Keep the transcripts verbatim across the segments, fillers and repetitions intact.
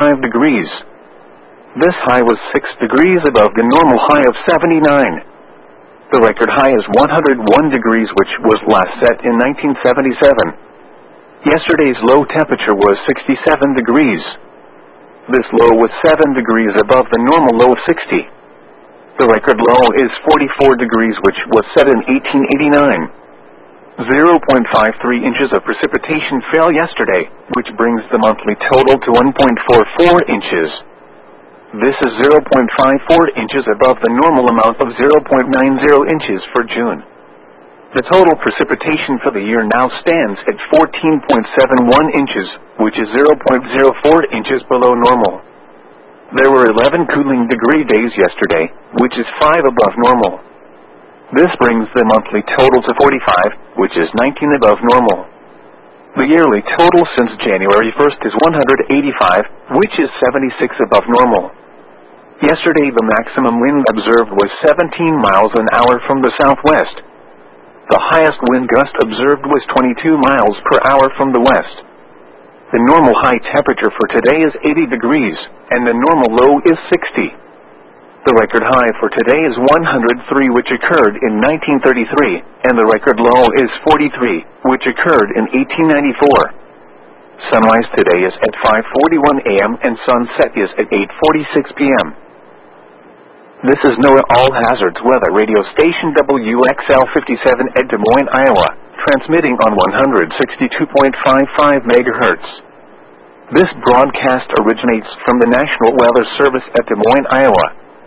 seventy-five degrees. This high was six degrees above the normal high of seventy-nine. The record high is one hundred one degrees, which was last set in nineteen seventy-seven. Yesterday's low temperature was sixty-seven degrees. This low was seven degrees above the normal low of sixty. The record low is forty-four degrees, which was set in eighteen eighty-nine. zero point five three inches of precipitation fell yesterday, which brings the monthly total to one point four four inches. This is zero point five four inches above the normal amount of zero point nine zero inches for June. The total precipitation for the year now stands at fourteen point seven one inches, which is zero point zero four inches below normal. There were eleven cooling degree days yesterday, which is five above normal. This brings the monthly total to forty-five, which is nineteen above normal. The yearly total since January first is one hundred eighty-five, which is seventy-six above normal. Yesterday the maximum wind observed was seventeen miles an hour from the southwest. The highest wind gust observed was twenty-two miles per hour from the west. The normal high temperature for today is eighty degrees, and the normal low is sixty. The record high for today is one hundred three, which occurred in nineteen thirty-three, and the record low is forty-three, which occurred in eighteen ninety-four. Sunrise today is at five forty-one a m and sunset is at eight forty-six p m This is NOAA All Hazards Weather Radio Station W X L fifty-seven at Des Moines, Iowa, transmitting on one hundred sixty-two point five five megahertz. This broadcast originates from the National Weather Service at Des Moines, Iowa.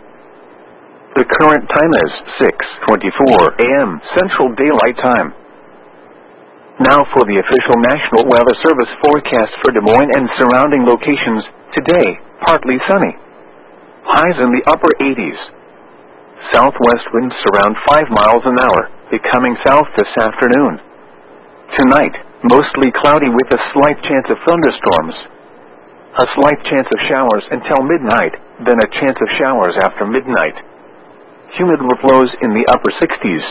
The current time is six twenty-four a m Central Daylight Time. Now for the official National Weather Service forecast for Des Moines and surrounding locations. Today, partly sunny. Highs in the upper eighties. Southwest winds around five miles an hour, becoming south this afternoon. Tonight, mostly cloudy with a slight chance of thunderstorms. A slight chance of showers until midnight, then a chance of showers after midnight. Humid with lows in the upper sixties.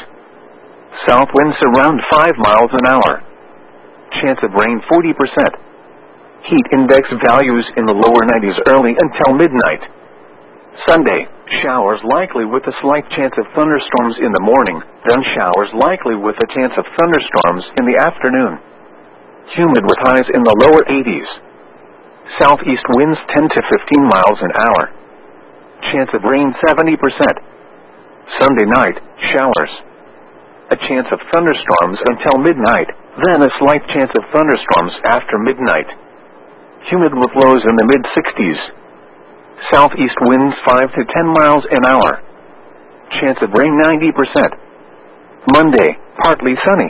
South winds around five miles an hour. Chance of rain forty percent. Heat index values in the lower nineties early until midnight. Sunday, showers likely with a slight chance of thunderstorms in the morning, then showers likely with a chance of thunderstorms in the afternoon. Humid with highs in the lower eighties. Southeast winds ten to fifteen miles an hour. Chance of rain seventy percent. Sunday night, showers. A chance of thunderstorms until midnight, then a slight chance of thunderstorms after midnight. Humid with lows in the mid-sixties. Southeast winds five to ten miles an hour. Chance of rain ninety percent. Monday, partly sunny.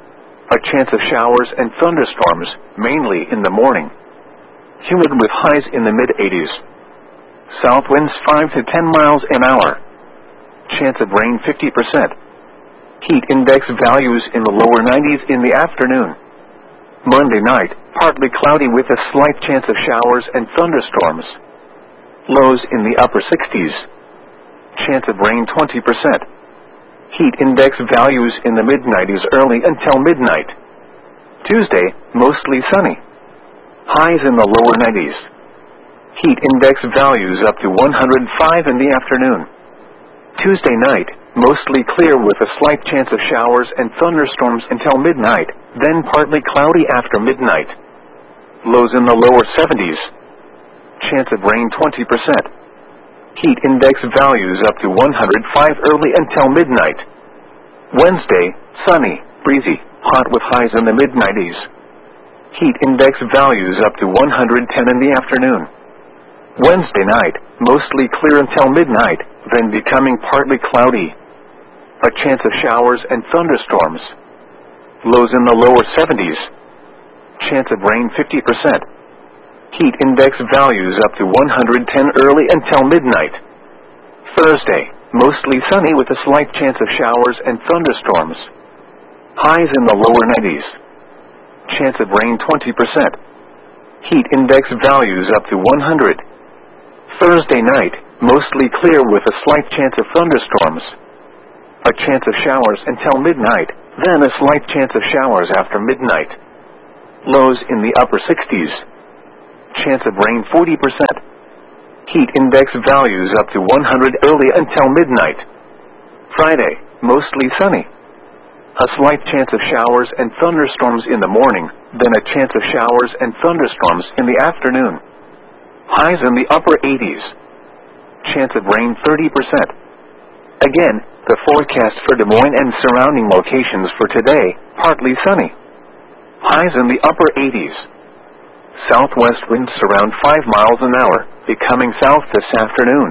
A chance of showers and thunderstorms, mainly in the morning. Humid with highs in the mid-eighties. South winds five to ten miles an hour. Chance of rain fifty percent. Heat index values in the lower nineties in the afternoon. Monday night, partly cloudy with a slight chance of showers and thunderstorms. Lows in the upper sixties. Chance of rain twenty percent. Heat index values in the mid-nineties early until midnight. Tuesday, mostly sunny. Highs in the lower nineties. Heat index values up to one hundred five in the afternoon. Tuesday night, mostly clear with a slight chance of showers and thunderstorms until midnight, then partly cloudy after midnight. Lows in the lower seventies. Chance of rain twenty percent. Heat index values up to one hundred five early until midnight. Wednesday, sunny, breezy, hot with highs in the mid-nineties. Heat index values up to one hundred ten in the afternoon. Wednesday night, mostly clear until midnight, then becoming partly cloudy. A chance of showers and thunderstorms. Lows in the lower seventies. Chance of rain fifty percent. Heat index values up to one hundred ten early until midnight. Thursday, mostly sunny with a slight chance of showers and thunderstorms. Highs in the lower nineties. Chance of rain twenty percent. Heat index values up to one hundred. Thursday night, mostly clear with a slight chance of thunderstorms. A chance of showers until midnight, then a slight chance of showers after midnight. Lows in the upper sixties. chance of rain forty percent. Heat index values up to one hundred early until midnight. Friday, mostly sunny. A slight chance of showers and thunderstorms in the morning, then a chance of showers and thunderstorms in the afternoon. Highs in the upper eighties. Chance of rain thirty percent. Again, the forecast for Des Moines and surrounding locations for today, partly sunny. Highs in the upper eighties. Southwest winds around five miles an hour, becoming south this afternoon.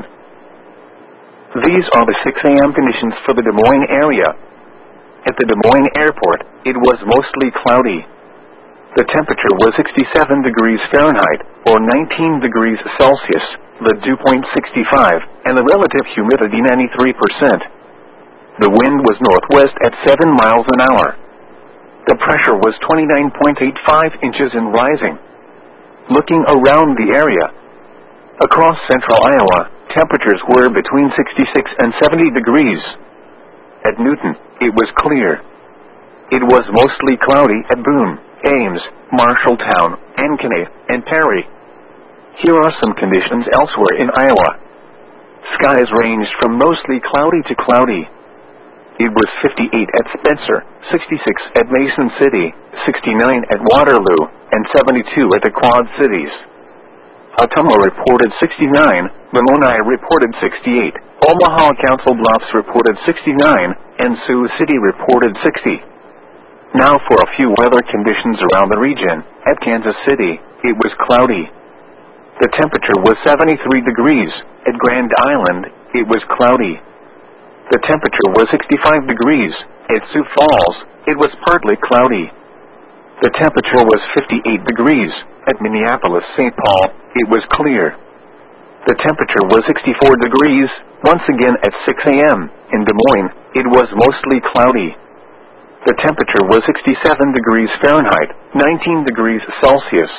These are the six a m conditions for the Des Moines area. At the Des Moines airport, it was mostly cloudy. The temperature was sixty-seven degrees Fahrenheit, or nineteen degrees Celsius, the dew point sixty-five, and the relative humidity ninety-three percent. The wind was northwest at seven miles an hour. The pressure was twenty-nine point eight five inches and rising. Looking around the area, across central Iowa, temperatures were between sixty-six and seventy degrees. At Newton, it was clear. It was mostly cloudy at Boone, Ames, Marshalltown, Ankeny, and Perry. Here are some conditions elsewhere in Iowa. Skies ranged from mostly cloudy to cloudy. It was fifty-eight at Spencer, sixty-six at Mason City, sixty-nine at Waterloo, and seventy-two at the Quad Cities. Ottumwa reported sixty-nine, Lamoni reported sixty-eight, Omaha Council Bluffs reported sixty-nine, and Sioux City reported sixty. Now for a few weather conditions around the region. At Kansas City, it was cloudy. The temperature was seventy-three degrees. At Grand Island, it was cloudy. The temperature was sixty-five degrees. At Sioux Falls, it was partly cloudy. The temperature was fifty-eight degrees. At Minneapolis, Saint Paul, it was clear. The temperature was sixty-four degrees. Once again at six a m in Des Moines, it was mostly cloudy. The temperature was sixty-seven degrees Fahrenheit, nineteen degrees Celsius.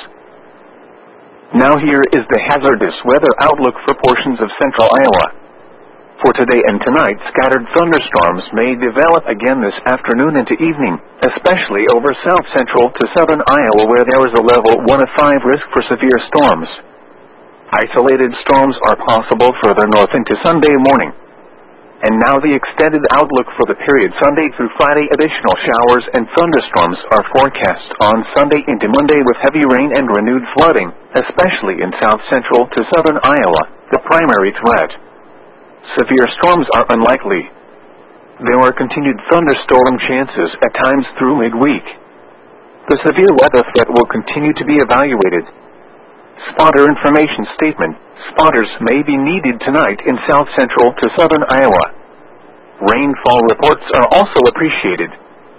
Now here is the hazardous weather outlook for portions of central Iowa. For today and tonight, scattered thunderstorms may develop again this afternoon into evening, especially over south central to southern Iowa where there is a level one of five risk for severe storms. Isolated storms are possible further north into Sunday morning. And now the extended outlook for the period Sunday through Friday. Additional showers and thunderstorms are forecast on Sunday into Monday with heavy rain and renewed flooding, especially in south central to southern Iowa, the primary threat. Severe storms are unlikely. There are continued thunderstorm chances at times through midweek. The severe weather threat will continue to be evaluated. Spotter information statement. Spotters may be needed tonight in south central to southern Iowa. Rainfall reports are also appreciated.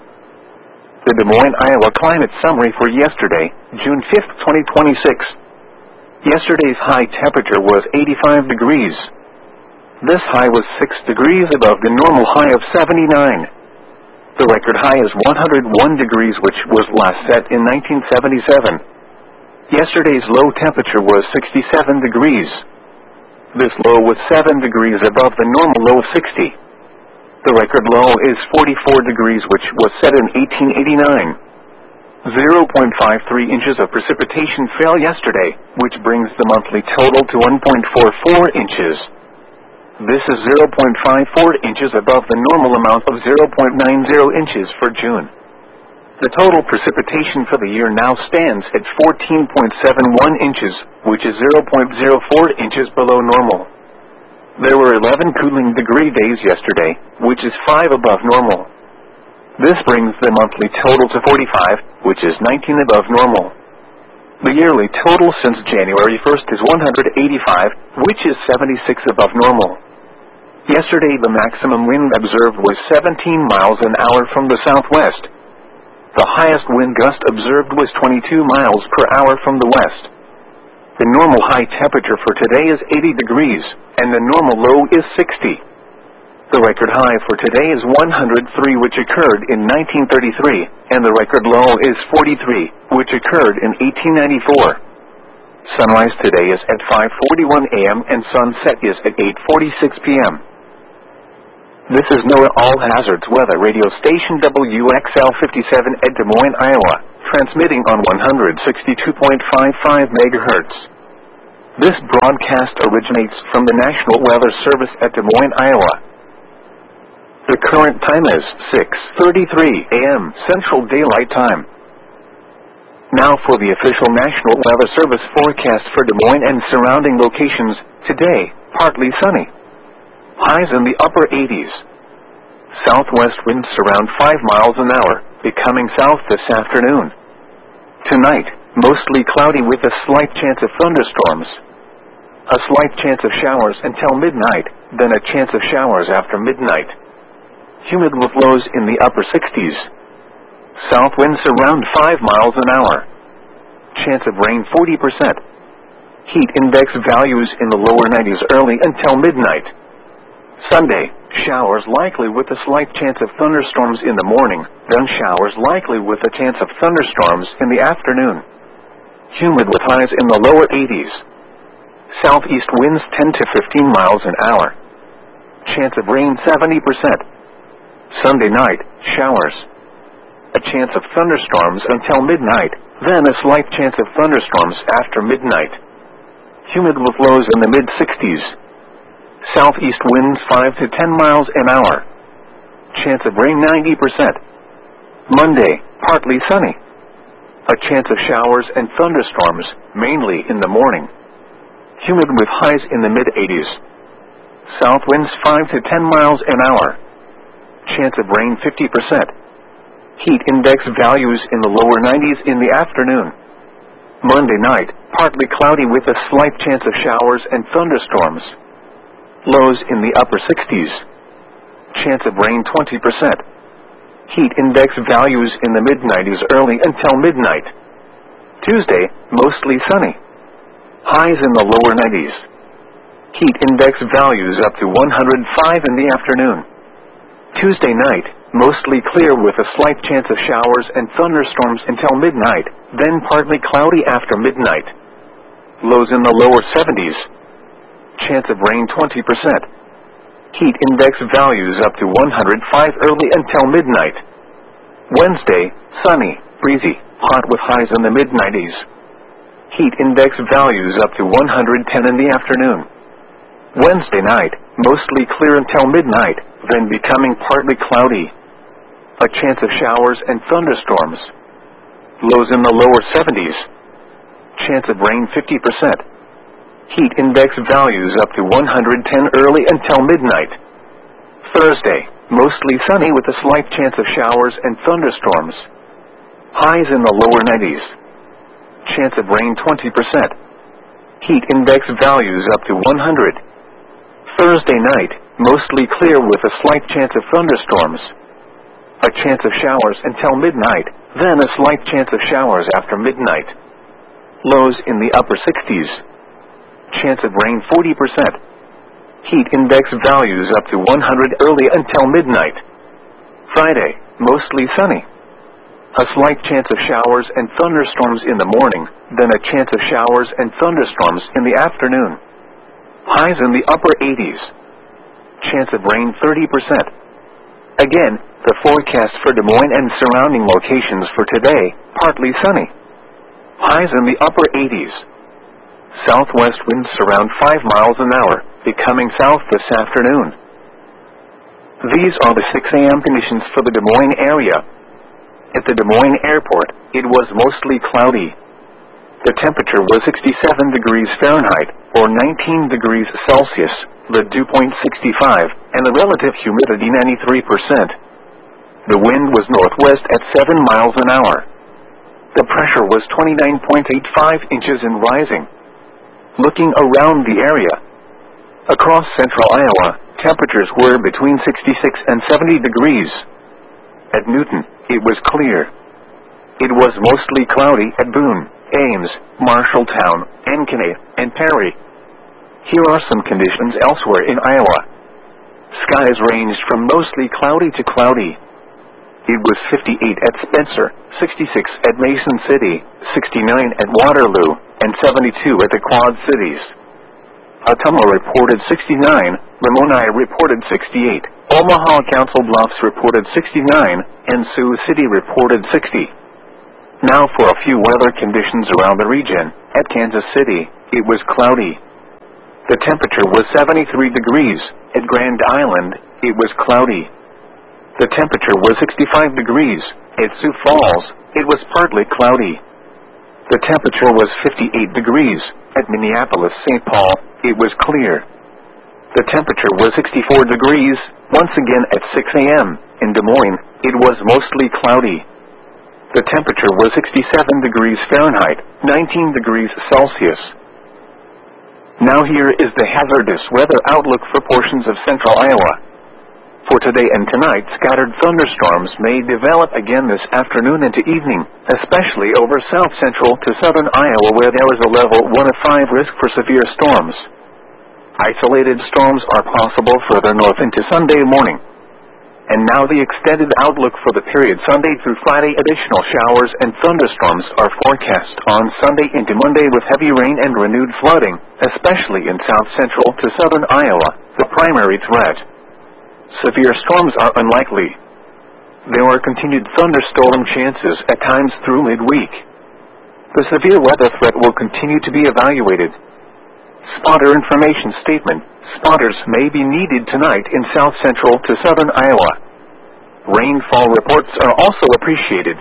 The Des Moines, Iowa climate summary for yesterday, June fifth, twenty twenty-six. Yesterday's high temperature was eighty-five degrees. This high was six degrees above the normal high of seventy-nine. The record high is one hundred one degrees, which was last set in nineteen seventy-seven. Yesterday's low temperature was sixty-seven degrees. This low was seven degrees above the normal low of sixty. The record low is forty-four degrees, which was set in eighteen eighty-nine. zero point five three inches of precipitation fell yesterday, which brings the monthly total to one point four four inches. This is zero point five four inches above the normal amount of zero point nine zero inches for June. The total precipitation for the year now stands at fourteen point seven one inches, which is zero point zero four inches below normal. There were eleven cooling degree days yesterday, which is five above normal. This brings the monthly total to forty-five, which is nineteen above normal. The yearly total since January first is one hundred eighty-five, which is seventy-six above normal. Yesterday the maximum wind observed was seventeen miles an hour from the southwest. The highest wind gust observed was twenty-two miles per hour from the west. The normal high temperature for today is eighty degrees, and the normal low is sixty. The record high for today is one hundred three, which occurred in nineteen thirty-three, and the record low is forty-three, which occurred in eighteen ninety-four. Sunrise today is at five forty-one a m and sunset is at eight forty-six p m This is NOAA All Hazards Weather Radio Station W X L fifty-seven at Des Moines, Iowa. transmitting on one hundred sixty-two point five five megahertz. This broadcast originates from the National Weather Service at Des Moines, Iowa. The current time is six thirty-three a m Central Daylight Time. Now for the official National Weather Service forecast for Des Moines and surrounding locations. Today, partly sunny. Highs in the upper eighties. Southwest winds around five miles an hour, becoming south this afternoon. Tonight, mostly cloudy with a slight chance of thunderstorms. A slight chance of showers until midnight, then a chance of showers after midnight. Humid with lows in the upper sixties. South winds around five miles an hour. Chance of rain forty percent. Heat index values in the lower nineties early until midnight. Sunday, showers likely with a slight chance of thunderstorms in the morning, then showers likely with a chance of thunderstorms in the afternoon. Humid with highs in the lower eighties. Southeast winds ten to fifteen miles an hour. Chance of rain seventy percent. Sunday night, showers. A chance of thunderstorms until midnight, then a slight chance of thunderstorms after midnight. Humid with lows in the mid-sixties. Southeast winds five to ten miles an hour. Chance of rain ninety percent. Monday, partly sunny. A chance of showers and thunderstorms, mainly in the morning. Humid with highs in the mid-eighties. South winds five to ten miles an hour. Chance of rain fifty percent. Heat index values in the lower nineties in the afternoon. Monday night, partly cloudy with a slight chance of showers and thunderstorms. Lows in the upper sixties. Chance of rain twenty percent. Heat index values in the mid-nineties early until midnight. Tuesday, mostly sunny. Highs in the lower nineties. Heat index values up to one hundred five in the afternoon. Tuesday night, mostly clear with a slight chance of showers and thunderstorms until midnight, then partly cloudy after midnight. Lows in the lower seventies. Chance of rain twenty percent. Heat index values up to one hundred five early until midnight. Wednesday, sunny, breezy, hot with highs in the mid-nineties. Heat index values up to one hundred ten in the afternoon. Wednesday night, mostly clear until midnight, then becoming partly cloudy. A chance of showers and thunderstorms. Lows in the lower seventies. Chance of rain fifty percent. Heat index values up to one hundred ten early until midnight. Thursday, mostly sunny with a slight chance of showers and thunderstorms. Highs in the lower nineties. Chance of rain twenty percent. Heat index values up to one hundred. Thursday night, mostly clear with a slight chance of thunderstorms. A chance of showers until midnight, then a slight chance of showers after midnight. Lows in the upper sixties. Chance of rain forty percent. Heat index values up to one hundred early until midnight. Friday, mostly sunny. A slight chance of showers and thunderstorms in the morning, then a chance of showers and thunderstorms in the afternoon. Highs in the upper eighties. Chance of rain thirty percent. Again, the forecast for Des Moines and surrounding locations for today, partly sunny. Highs in the upper eighties. Southwest winds around five miles an hour, becoming south this afternoon. These are the six a m conditions for the Des Moines area. At the Des Moines Airport, it was mostly cloudy. The temperature was sixty-seven degrees Fahrenheit, or nineteen degrees Celsius, the dew point sixty-five, and the relative humidity ninety-three percent. The wind was northwest at seven miles an hour. The pressure was twenty-nine point eight five inches and rising. Looking around the area, across central Iowa, temperatures were between sixty-six and seventy degrees. At Newton, it was clear. It was mostly cloudy at Boone, Ames, Marshalltown, Ankeny, and Perry. Here are some conditions elsewhere in Iowa. Skies ranged from mostly cloudy to cloudy. It was fifty-eight at Spencer, sixty-six at Mason City, sixty-nine at Waterloo, and seventy-two at the Quad Cities. Ottumwa reported sixty-nine, Lamoni reported sixty-eight, Omaha Council Bluffs reported sixty-nine, and Sioux City reported sixty. Now for a few weather conditions around the region. At Kansas City, it was cloudy. The temperature was seventy-three degrees. At Grand Island, it was cloudy. The temperature was sixty-five degrees. At Sioux Falls, it was partly cloudy. The temperature was fifty-eight degrees. At Minneapolis, Saint Paul, it was clear. The temperature was sixty-four degrees. Once again at six a m in Des Moines, it was mostly cloudy. The temperature was sixty-seven degrees Fahrenheit, nineteen degrees Celsius. Now here is the hazardous weather outlook for portions of central Iowa. For today and tonight, scattered thunderstorms may develop again this afternoon into evening, especially over south central to southern Iowa where there is a level one of five risk for severe storms. Isolated storms are possible further north into Sunday morning. And now the extended outlook for the period Sunday through Friday. Additional showers and thunderstorms are forecast on Sunday into Monday with heavy rain and renewed flooding, especially in south central to southern Iowa, the primary threat. Severe storms are unlikely. There are continued thunderstorm chances at times through midweek. The severe weather threat will continue to be evaluated. Spotter information statement. Spotters may be needed tonight in south central to southern Iowa. Rainfall reports are also appreciated.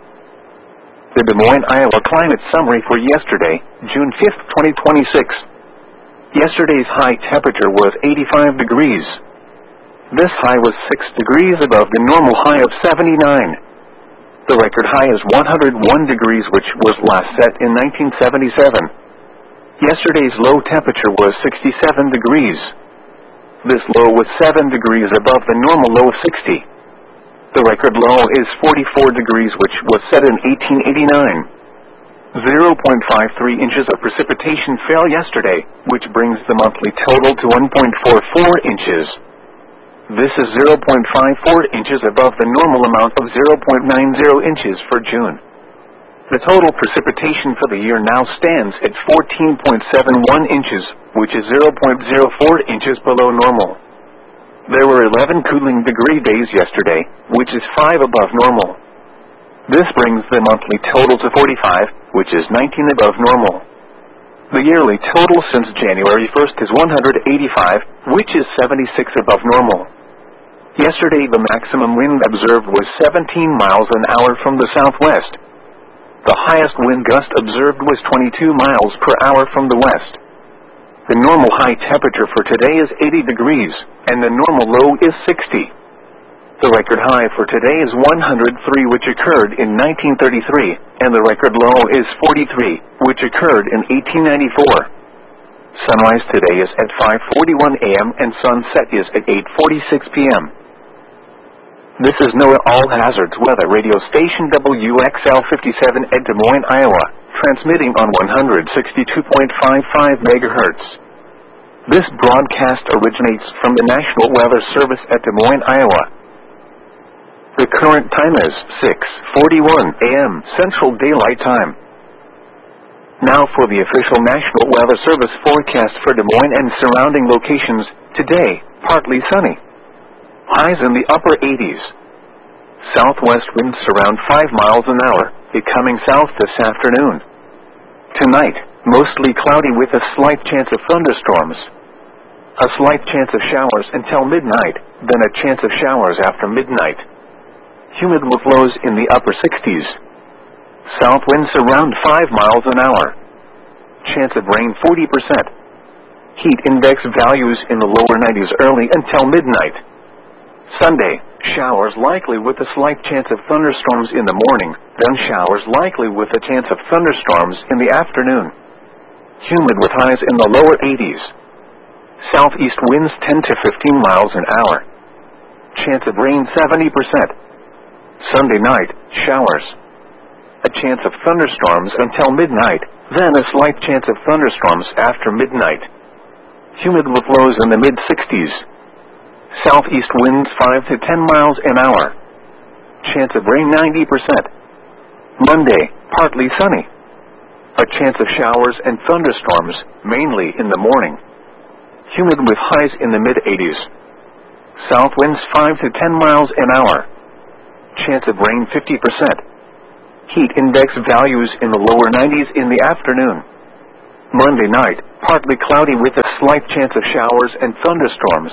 The Des Moines, Iowa climate summary for yesterday, June fifth, twenty twenty-six. Yesterday's high temperature was eighty-five degrees. This high was six degrees above the normal high of seventy-nine. The record high is one hundred one degrees, which was last set in nineteen seventy-seven. Yesterday's low temperature was sixty-seven degrees. This low was seven degrees above the normal low of sixty. The record low is forty-four degrees, which was set in eighteen eighty-nine. zero point five three inches of precipitation fell yesterday, which brings the monthly total to one point four four inches. This is zero point five four inches above the normal amount of zero point nine zero inches for June. The total precipitation for the year now stands at fourteen point seven one inches, which is zero point zero four inches below normal. There were eleven cooling degree days yesterday, which is five above normal. This brings the monthly total to forty-five, which is nineteen above normal. The yearly total since January first is one hundred eighty-five, which is seventy-six above normal. Yesterday the maximum wind observed was seventeen miles an hour from the southwest. The highest wind gust observed was twenty-two miles per hour from the west. The normal high temperature for today is eighty degrees, and the normal low is sixty. The record high for today is one hundred three, which occurred in nineteen thirty-three, and the record low is forty-three, which occurred in eighteen ninety-four. Sunrise today is at five forty-one a m and sunset is at eight forty-six p m This is NOAA All Hazards Weather Radio Station W X L fifty-seven at Des Moines, Iowa, transmitting on one hundred sixty-two point five five megahertz. This broadcast originates from the National Weather Service at Des Moines, Iowa. The current time is six forty-one a m Central Daylight Time. Now for the official National Weather Service forecast for Des Moines and surrounding locations. Today, partly sunny. Highs in the upper eighties. Southwest winds around five miles an hour, becoming south this afternoon. Tonight, mostly cloudy with a slight chance of thunderstorms. A slight chance of showers until midnight, then a chance of showers after midnight. Humid with lows in the upper sixties. South winds around five miles an hour. Chance of rain forty percent. Heat index values in the lower nineties early until midnight. Sunday, showers likely with a slight chance of thunderstorms in the morning, then showers likely with a chance of thunderstorms in the afternoon. Humid with highs in the lower eighties. Southeast winds ten to fifteen miles an hour. Chance of rain seventy percent. Sunday night, showers. A chance of thunderstorms until midnight, then a slight chance of thunderstorms after midnight. Humid with lows in the mid-sixties. Southeast winds five to ten miles an hour. Chance of rain ninety percent. Monday, partly sunny. A chance of showers and thunderstorms, mainly in the morning. Humid with highs in the mid-eighties. South winds five to ten miles an hour. Chance of rain fifty percent. Heat index values in the lower nineties in the afternoon. Monday night, partly cloudy with a slight chance of showers and thunderstorms.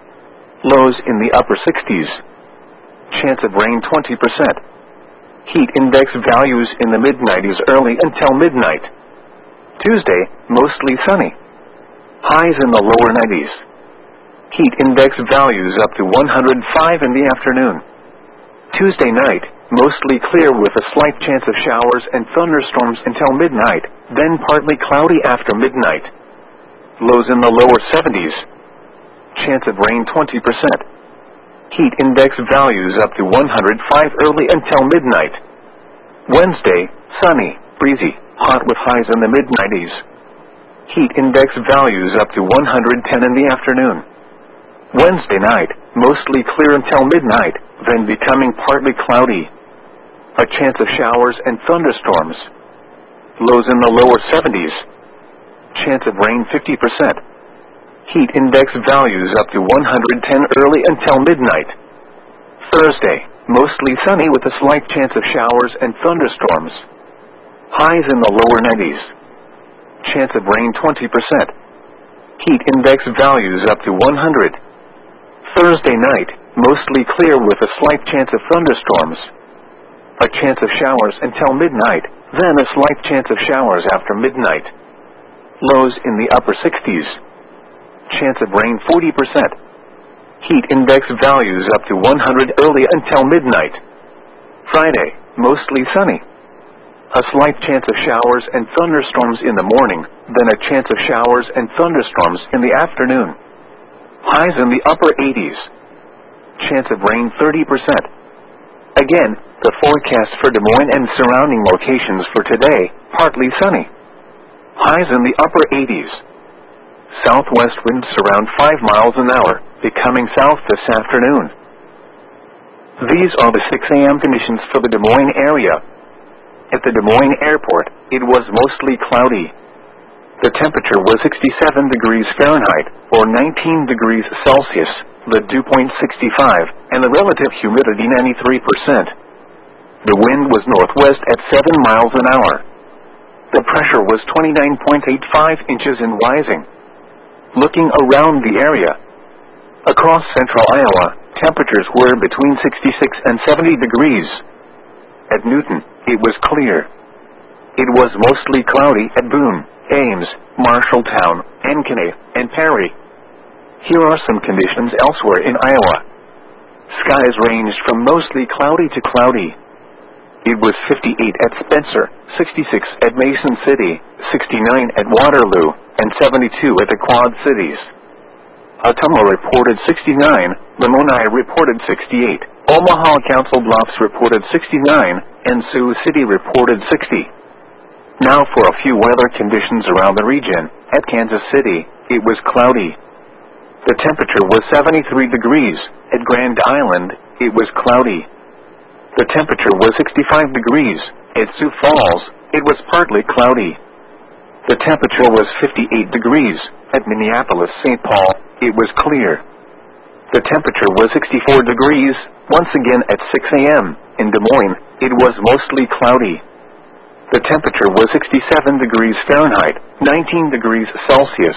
Lows in the upper sixties. Chance of rain twenty percent. Heat index values in the mid nineties early until midnight. Tuesday, mostly sunny. Highs in the lower nineties. Heat index values up to one hundred five in the afternoon. Tuesday night, mostly clear with a slight chance of showers and thunderstorms until midnight, then partly cloudy after midnight. Lows in the lower seventies. Chance of rain twenty percent. Heat index values up to one hundred five early until midnight. Wednesday, sunny, breezy, hot with highs in the mid nineties. Heat index values up to one hundred ten in the afternoon. Wednesday night, mostly clear until midnight, then becoming partly cloudy. A chance of showers and thunderstorms. Lows in the lower seventies. Chance of rain fifty percent. Heat index values up to one hundred ten early until midnight. Thursday, mostly sunny with a slight chance of showers and thunderstorms. Highs in the lower nineties. Chance of rain twenty percent. Heat index values up to one hundred. Thursday night, mostly clear with a slight chance of thunderstorms. A chance of showers until midnight, then a slight chance of showers after midnight. Lows in the upper sixties. Chance of rain forty percent. Heat index values up to one hundred early until midnight. Friday, mostly sunny. A slight chance of showers and thunderstorms in the morning, then a chance of showers and thunderstorms in the afternoon. Highs in the upper eighties. Chance of rain thirty percent. Again, the forecast for Des Moines and surrounding locations for today, partly sunny. Highs in the upper eighties. Southwest winds around five miles an hour, becoming south this afternoon. These are the six a m conditions for the Des Moines area. At the Des Moines airport, it was mostly cloudy. The temperature was sixty-seven degrees Fahrenheit, or nineteen degrees Celsius, the dew point sixty-five, and the relative humidity ninety-three percent. The wind was northwest at seven miles an hour. The pressure was twenty-nine point eight five inches and rising. Looking around the area, across central Iowa, temperatures were between sixty-six and seventy degrees. At Newton, it was clear. It was mostly cloudy at Boone, Ames, Marshalltown, Ankeny, and Perry. Here are some conditions elsewhere in Iowa. Skies ranged from mostly cloudy to cloudy. It was fifty-eight at Spencer, sixty-six at Mason City, sixty-nine at Waterloo, and seventy-two at the Quad Cities. Ottumwa reported sixty-nine, Lamoni reported sixty-eight, Omaha Council Bluffs reported sixty-nine, and Sioux City reported sixty. Now for a few weather conditions around the region. At Kansas City, it was cloudy. The temperature was seventy-three degrees. At Grand Island, it was cloudy. The temperature was sixty-five degrees. At Sioux Falls, it was partly cloudy. The temperature was fifty-eight degrees. At Minneapolis, Saint Paul, it was clear. The temperature was sixty-four degrees. Once again at six a m in Des Moines, it was mostly cloudy. The temperature was sixty-seven degrees Fahrenheit, nineteen degrees Celsius.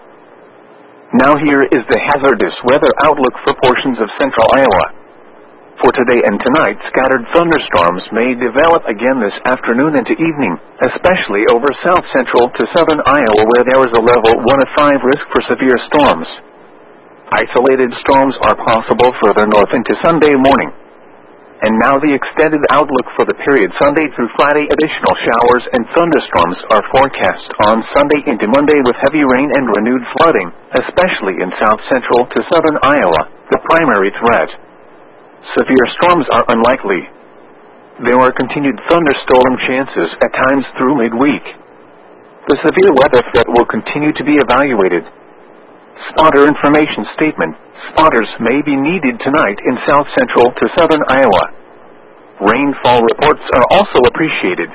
Now here is the hazardous weather outlook for portions of central Iowa. For today and tonight, scattered thunderstorms may develop again this afternoon into evening, especially over south central to southern Iowa where there is a level one of five risk for severe storms. Isolated storms are possible further north into Sunday morning. And now the extended outlook for the period Sunday through Friday. Additional showers and thunderstorms are forecast on Sunday into Monday with heavy rain and renewed flooding, especially in south central to southern Iowa, the primary threat. Severe storms are unlikely. There are continued thunderstorm chances at times through midweek. The severe weather threat will continue to be evaluated. Spotter information statement. Spotters may be needed tonight in south central to southern Iowa. Rainfall reports are also appreciated.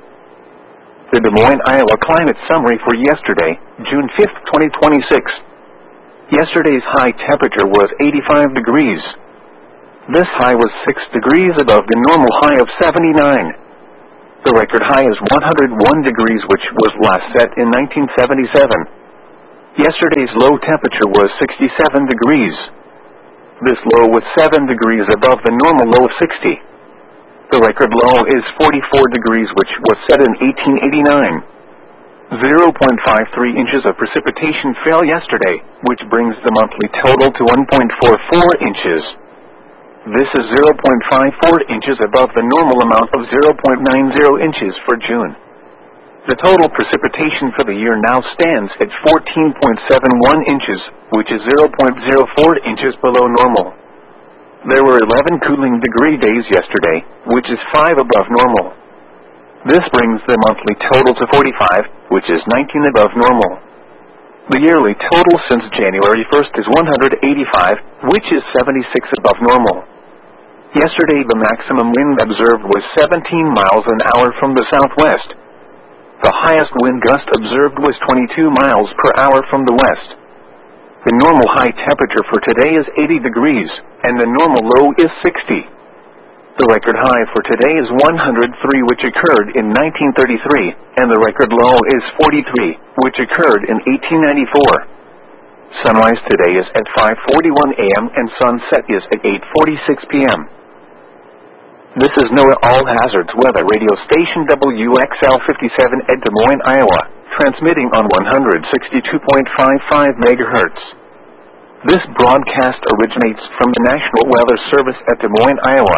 The Des Moines, Iowa climate summary for yesterday, June fifth, twenty twenty-six. Yesterday's high temperature was eighty-five degrees. This high was six degrees above the normal high of seventy-nine. The record high is one hundred one degrees, which was last set in nineteen seventy-seven. Yesterday's low temperature was sixty-seven degrees. This low was seven degrees above the normal low of sixty. The record low is forty-four degrees, which was set in eighteen eighty-nine. zero point five three inches of precipitation fell yesterday, which brings the monthly total to one point four four inches. This is zero point five four inches above the normal amount of zero point nine zero inches for June. The total precipitation for the year now stands at fourteen point seven one inches, which is zero point zero four inches below normal. There were eleven cooling degree days yesterday, which is five above normal. This brings the monthly total to forty-five, which is nineteen above normal. The yearly total since January first is one hundred eighty-five, which is seventy-six above normal. Yesterday the maximum wind observed was seventeen miles an hour from the southwest. The highest wind gust observed was twenty-two miles per hour from the west. The normal high temperature for today is eighty degrees, and the normal low is sixty. The record high for today is one hundred three, which occurred in nineteen thirty-three, and the record low is forty-three, which occurred in eighteen ninety-four. Sunrise today is at five forty-one a m and sunset is at eight forty-six p m This is NOAA All Hazards Weather Radio Station W X L fifty-seven at Des Moines, Iowa, transmitting on one hundred sixty-two point five five megahertz. This broadcast originates from the National Weather Service at Des Moines, Iowa.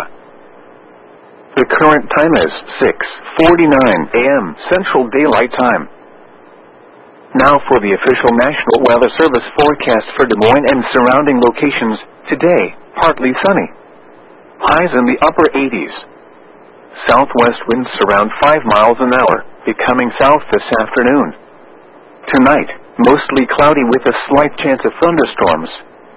The current time is six forty-nine a m Central Daylight Time. Now for the official National Weather Service forecast for Des Moines and surrounding locations. Today, partly sunny. Highs in the upper eighties. Southwest winds around five miles an hour, becoming south this afternoon. Tonight, mostly cloudy with a slight chance of thunderstorms.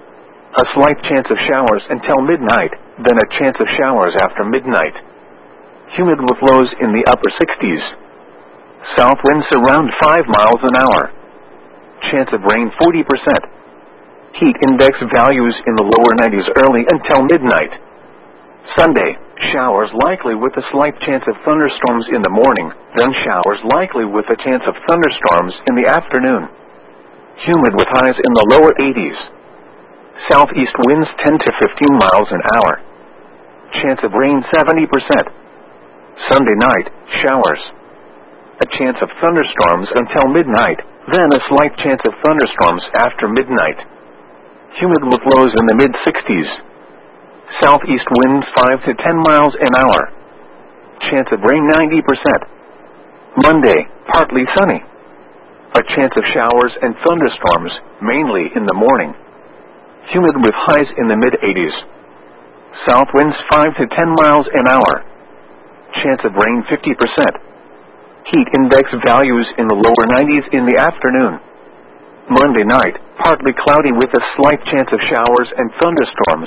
A slight chance of showers until midnight, then a chance of showers after midnight. Humid with lows in the upper sixties. South winds around five miles an hour. Chance of rain forty percent. Heat index values in the lower nineties early until midnight. Sunday, showers likely with a slight chance of thunderstorms in the morning, then showers likely with a chance of thunderstorms in the afternoon. Humid with highs in the lower eighties. Southeast winds ten to fifteen miles an hour. Chance of rain seventy percent. Sunday night, showers. A chance of thunderstorms until midnight, then a slight chance of thunderstorms after midnight. Humid with lows in the mid-sixties. Southeast winds five to ten miles an hour. Chance of rain ninety percent. Monday, partly sunny. A chance of showers and thunderstorms, mainly in the morning. Humid with highs in the mid-eighties. South winds five to ten miles an hour. Chance of rain fifty percent. Heat index values in the lower nineties in the afternoon. Monday night, partly cloudy with a slight chance of showers and thunderstorms.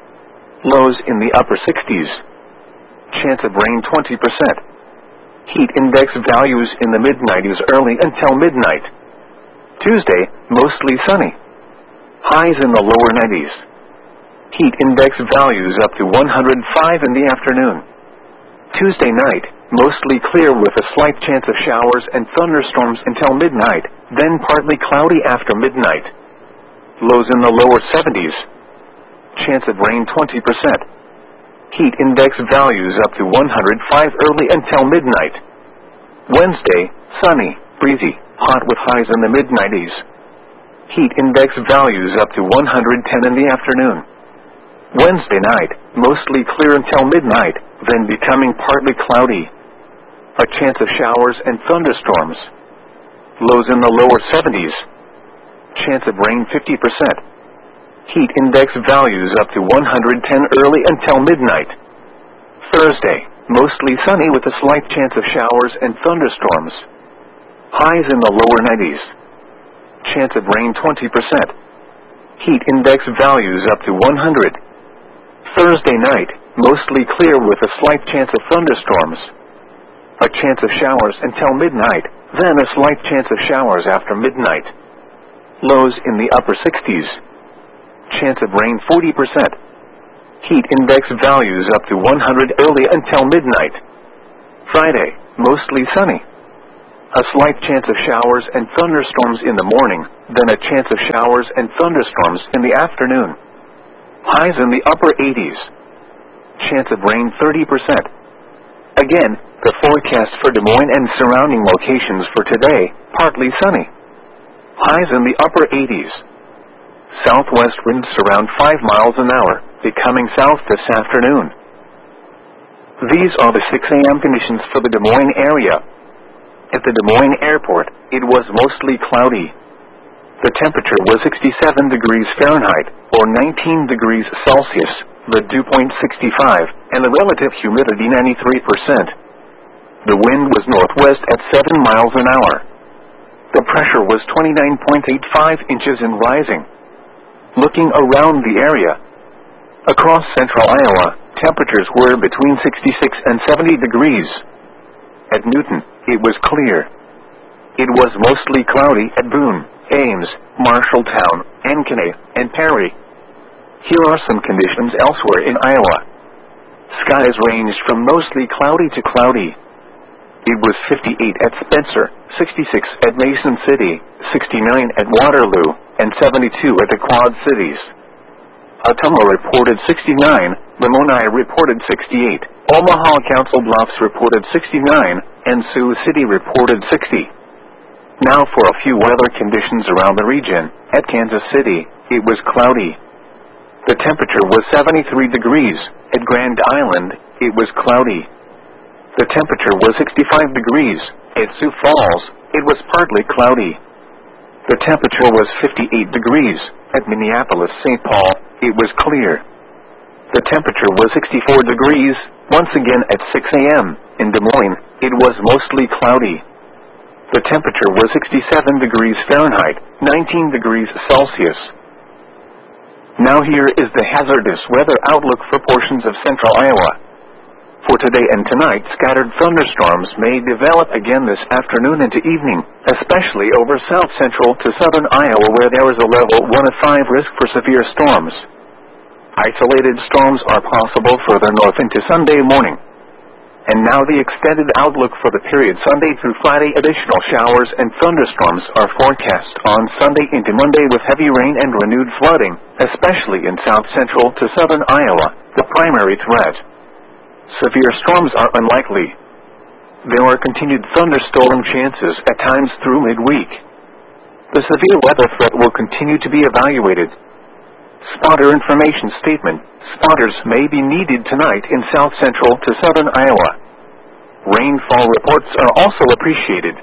Lows in the upper sixties. Chance of rain twenty percent. Heat index values in the mid-nineties early until midnight. Tuesday, mostly sunny. Highs in the lower nineties. Heat index values up to one hundred five in the afternoon. Tuesday night, mostly clear with a slight chance of showers and thunderstorms until midnight, then partly cloudy after midnight. Lows in the lower seventies. Chance of rain twenty percent. Heat index values up to one hundred five early until midnight. Wednesday, sunny, breezy, hot with highs in the mid-nineties. Heat index values up to one hundred ten in the afternoon. Wednesday night, mostly clear until midnight, then becoming partly cloudy. A chance of showers and thunderstorms. Lows in the lower seventies. Chance of rain fifty percent. Heat index values up to one hundred ten early until midnight. Thursday, mostly sunny with a slight chance of showers and thunderstorms. Highs in the lower nineties. Chance of rain twenty percent. Heat index values up to one hundred. Thursday night, mostly clear with a slight chance of thunderstorms. A chance of showers until midnight, then a slight chance of showers after midnight. Lows in the upper sixties. Chance of rain forty percent. Heat index values up to one hundred early until midnight. Friday, mostly sunny. A slight chance of showers and thunderstorms in the morning, then a chance of showers and thunderstorms in the afternoon. Highs in the upper eighties. Chance of rain thirty percent. Again, the forecast for Des Moines and surrounding locations for today, partly sunny. Highs in the upper eighties. Southwest winds around five miles an hour, becoming south this afternoon. These are the six a m conditions for the Des Moines area. At the Des Moines airport, it was mostly cloudy. The temperature was sixty-seven degrees Fahrenheit, or nineteen degrees Celsius, the dew point sixty-five, and the relative humidity ninety-three percent. The wind was northwest at seven miles an hour. The pressure was twenty-nine point eight five inches and rising. Looking around the area, across central Iowa, temperatures were between sixty-six and seventy degrees. At Newton, it was clear. It was mostly cloudy at Boone, Ames, Marshalltown, Ankeny, and Perry. Here are some conditions elsewhere in Iowa. Skies ranged from mostly cloudy to cloudy. It was fifty-eight at Spencer, sixty-six at Mason City, sixty-nine at Waterloo, and seventy-two at the Quad Cities. Ottumwa reported sixty-nine, Lamoni reported sixty-eight, Omaha Council Bluffs reported sixty-nine, and Sioux City reported sixty. Now for a few weather conditions around the region. At Kansas City, it was cloudy. The temperature was seventy-three degrees. At Grand Island, it was cloudy. The temperature was sixty-five degrees. At Sioux Falls, it was partly cloudy. The temperature was fifty-eight degrees. At Minneapolis, Saint Paul, it was clear. The temperature was sixty-four degrees. Once again at six a m in Des Moines, it was mostly cloudy. The temperature was sixty-seven degrees Fahrenheit, nineteen degrees Celsius. Now here is the hazardous weather outlook for portions of central Iowa. For today and tonight, scattered thunderstorms may develop again this afternoon into evening, especially over south central to southern Iowa where there is a level one of five risk for severe storms. Isolated storms are possible further north into Sunday morning. And now the extended outlook for the period Sunday through Friday. Additional showers and thunderstorms are forecast on Sunday into Monday with heavy rain and renewed flooding, especially in south central to southern Iowa, the primary threat. Severe storms are unlikely. There are continued thunderstorm chances at times through midweek. The severe weather threat will continue to be evaluated. Spotter information statement. Spotters may be needed tonight in south central to southern Iowa. Rainfall reports are also appreciated.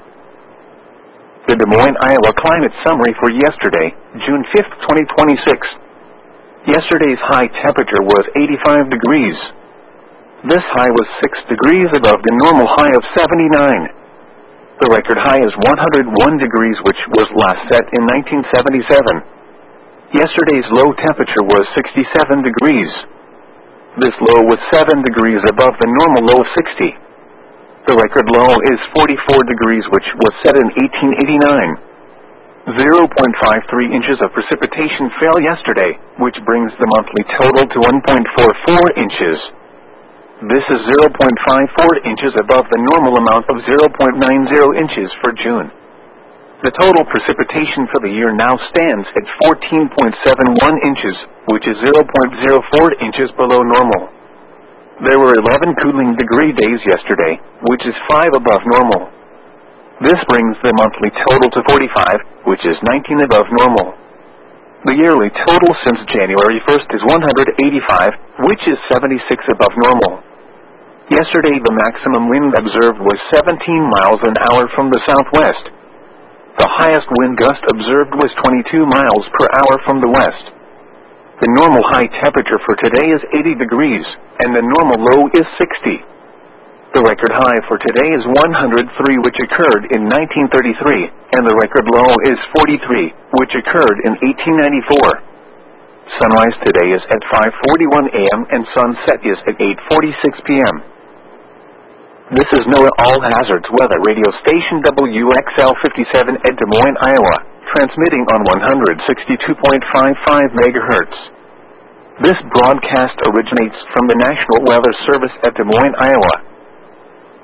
The Des Moines, Iowa climate summary for yesterday, June fifth, twenty twenty-six. Yesterday's high temperature was eighty-five degrees. This high was six degrees above the normal high of seventy-nine. The record high is one hundred one degrees, which was last set in nineteen seventy-seven. Yesterday's low temperature was sixty-seven degrees. This low was seven degrees above the normal low of sixty. The record low is forty-four degrees, which was set in eighteen eighty-nine. zero point five three inches of precipitation fell yesterday, which brings the monthly total to one point four four inches. This is zero point five four inches above the normal amount of zero point nine zero inches for June. The total precipitation for the year now stands at fourteen point seven one inches, which is zero point zero four inches below normal. There were eleven cooling degree days yesterday, which is five above normal. This brings the monthly total to forty-five, which is nineteen above normal. The yearly total since January first is one hundred eighty-five, which is seventy-six above normal. Yesterday the maximum wind observed was seventeen miles an hour from the southwest. The highest wind gust observed was twenty-two miles per hour from the west. The normal high temperature for today is eighty degrees, and the normal low is sixty. The record high for today is one hundred three, which occurred in nineteen thirty-three, and the record low is forty-three, which occurred in eighteen ninety-four. Sunrise today is at five forty-one a m and sunset is at eight forty-six p m This is NOAA All Hazards Weather Radio Station W X L fifty-seven at Des Moines, Iowa, transmitting on one hundred sixty-two point five five megahertz. This broadcast originates from the National Weather Service at Des Moines, Iowa.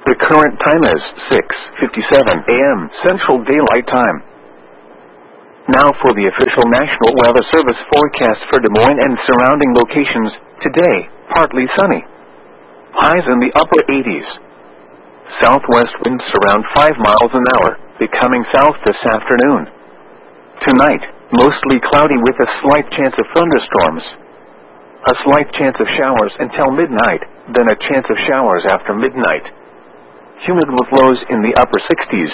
The current time is six fifty-seven a m Central Daylight Time. Now for the official National Weather Service forecast for Des Moines and surrounding locations. Today, partly sunny. Highs in the upper eighties. Southwest winds around five miles an hour, becoming south this afternoon. Tonight, mostly cloudy with a slight chance of thunderstorms. A slight chance of showers until midnight, then a chance of showers after midnight. Humid with lows in the upper sixties.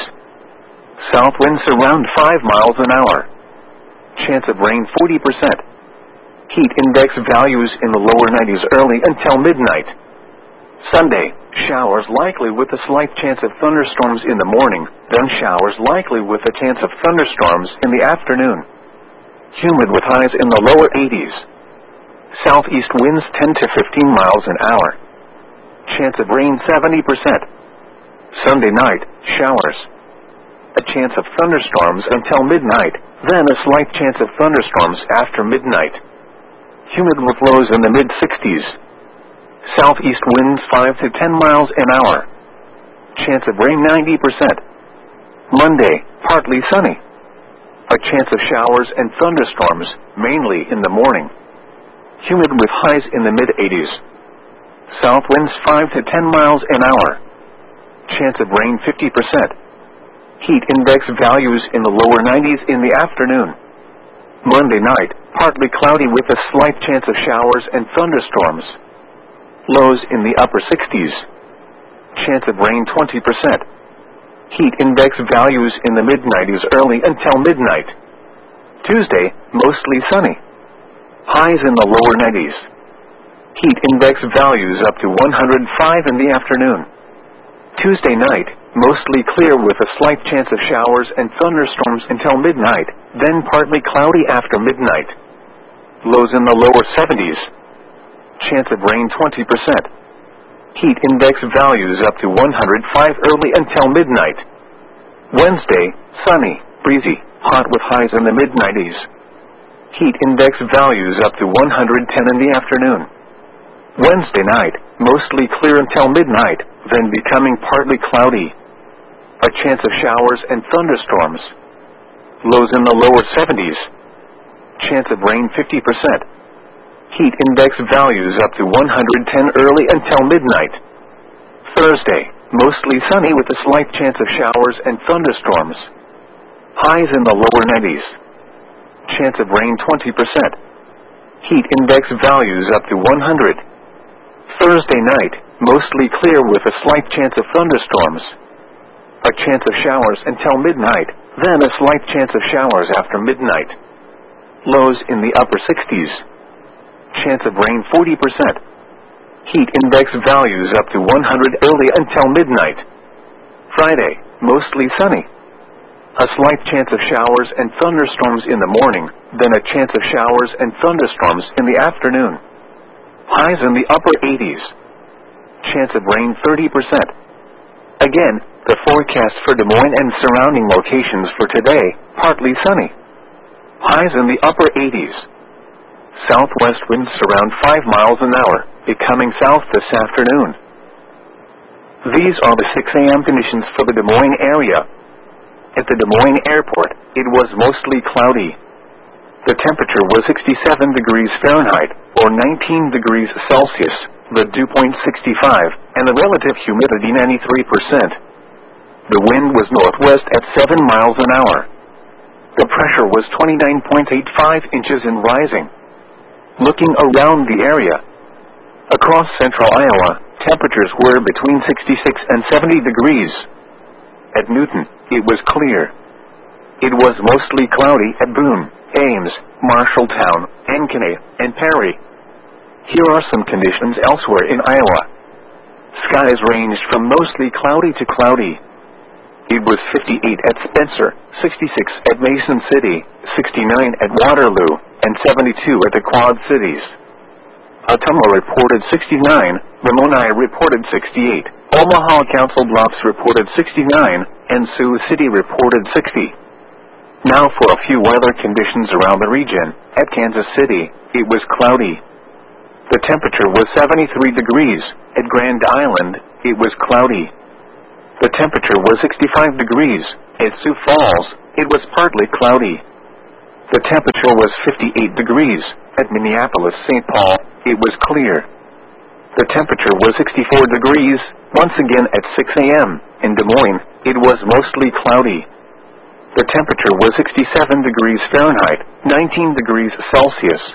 South winds around five miles an hour. Chance of rain forty percent. Heat index values in the lower nineties early until midnight. Sunday, showers likely with a slight chance of thunderstorms in the morning, then showers likely with a chance of thunderstorms in the afternoon. Humid with highs in the lower eighties. Southeast winds ten to fifteen miles an hour. Chance of rain seventy percent. Sunday night, showers. A chance of thunderstorms until midnight, then a slight chance of thunderstorms after midnight. Humid with lows in the mid-sixties. Southeast winds five to ten miles an hour. Chance of rain ninety percent. Monday, partly sunny. A chance of showers and thunderstorms, mainly in the morning. Humid with highs in the mid-eighties. South winds five to ten miles an hour. Chance of rain fifty percent. Heat index values in the lower nineties in the afternoon. Monday night, partly cloudy with a slight chance of showers and thunderstorms. Lows in the upper sixties. Chance of rain twenty percent. Heat index values in the mid-nineties early until midnight. Tuesday, mostly sunny. Highs in the lower nineties. Heat index values up to one hundred five in the afternoon. Tuesday night, mostly clear with a slight chance of showers and thunderstorms until midnight, then partly cloudy after midnight. Lows in the lower seventies. Chance of rain twenty percent. Heat index values up to one hundred five early until midnight. Wednesday, sunny, breezy, hot with highs in the mid-nineties. Heat index values up to one hundred ten in the afternoon. Wednesday night, mostly clear until midnight, then becoming partly cloudy. A chance of showers and thunderstorms. Lows in the lower seventies. Chance of rain fifty percent. Heat index values up to one hundred ten early until midnight. Thursday, mostly sunny with a slight chance of showers and thunderstorms. Highs in the lower nineties. Chance of rain twenty percent. Heat index values up to one hundred. Thursday night, mostly clear with a slight chance of thunderstorms. A chance of showers until midnight, then a slight chance of showers after midnight. Lows in the upper sixties. Chance of rain forty percent. Heat index values up to one hundred early until midnight. Friday, mostly sunny. A slight chance of showers and thunderstorms in the morning, then a chance of showers and thunderstorms in the afternoon. Highs in the upper eighties. Chance of rain thirty percent. Again, the forecast for Des Moines and surrounding locations for today, partly sunny. Highs in the upper eighties. Southwest winds around five miles an hour, becoming south this afternoon. These are the six a m conditions for the Des Moines area. At the Des Moines Airport, it was mostly cloudy. The temperature was sixty-seven degrees Fahrenheit, or nineteen degrees Celsius, the dew point sixty-five, and the relative humidity ninety-three percent. The wind was northwest at seven miles an hour. The pressure was twenty-nine point eight five inches and rising. Looking around the area, across central Iowa, temperatures were between sixty-six and seventy degrees. At Newton, it was clear. It was mostly cloudy at Boone, Ames, Marshalltown, Ankeny, and Perry. Here are some conditions elsewhere in Iowa. Skies ranged from mostly cloudy to cloudy. It was fifty-eight at Spencer, sixty-six at Mason City, sixty-nine at Waterloo, and seventy-two at the Quad Cities. Ottumwa reported sixty-nine, Lamoni reported sixty-eight, Omaha Council Bluffs reported sixty-nine, and Sioux City reported sixty. Now for a few weather conditions around the region. At Kansas City, it was cloudy. The temperature was seventy-three degrees. At Grand Island, it was cloudy. The temperature was sixty-five degrees. At Sioux Falls, it was partly cloudy. The temperature was fifty-eight degrees. At Minneapolis-Saint Paul, it was clear. The temperature was sixty-four degrees. Once again at six a m in Des Moines, it was mostly cloudy. The temperature was sixty-seven degrees Fahrenheit, nineteen degrees Celsius.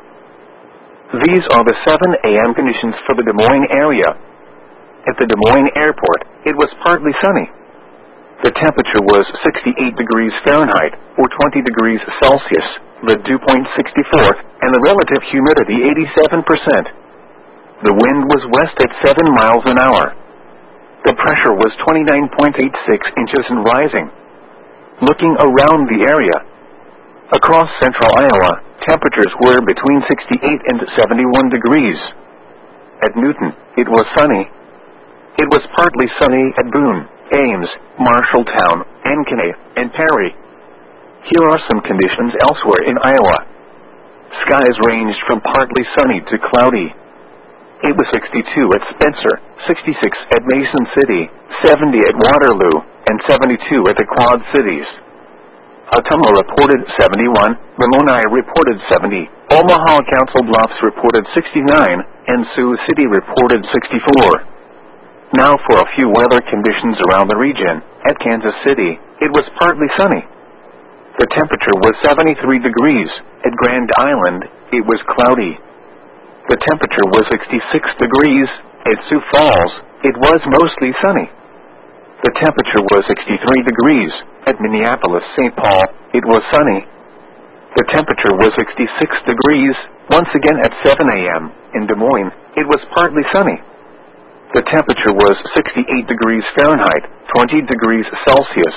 These are the seven a m conditions for the Des Moines area. At the Des Moines Airport, it was partly sunny. The temperature was sixty-eight degrees Fahrenheit, or twenty degrees Celsius, the dew point sixty-four, and the relative humidity eighty-seven percent. The wind was west at seven miles an hour. The pressure was twenty-nine point eight six inches and rising. Looking around the area, across central Iowa, temperatures were between sixty-eight and seventy-one degrees. At Newton, it was sunny. It was partly sunny at Boone, Ames, Marshalltown, Ankeny, and Perry. Here are some conditions elsewhere in Iowa. Skies ranged from partly sunny to cloudy. It was sixty-two at Spencer, sixty-six at Mason City, seventy at Waterloo, and seventy-two at the Quad Cities. Ottumwa reported seventy-one, Ramoni reported seventy, Omaha Council Bluffs reported sixty-nine, and Sioux City reported sixty-four. Now for a few weather conditions around the region. At Kansas City, it was partly sunny. The temperature was seventy-three degrees. At Grand Island, it was cloudy. The temperature was sixty-six degrees. At Sioux Falls, it was mostly sunny. The temperature was sixty-three degrees. At Minneapolis-Saint Paul, it was sunny. The temperature was sixty-six degrees. Once again at seven a m in Des Moines, it was partly sunny. The temperature was sixty-eight degrees Fahrenheit, twenty degrees Celsius.